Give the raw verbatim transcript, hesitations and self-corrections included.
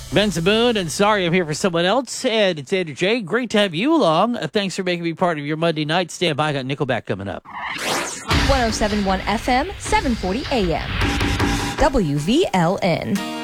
Ben Saboon, and sorry I'm here for someone else. And it's Andrew J. Great to have you along. Uh, thanks for making me part of your Monday night. Stand by, I got Nickelback coming up. one oh seven point one F M, seven forty A M. W V L N.